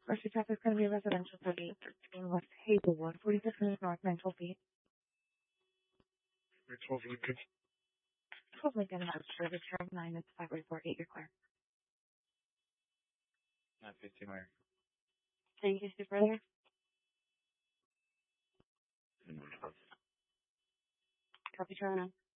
First address is going to be residential 3813 West Hazelwood, 46 minutes north, 912 feet. 12 Lincoln. 12 Lincoln has service drive 9, it's 548, you're clear. 915 where? So you can do further? Copy, Charlie 9.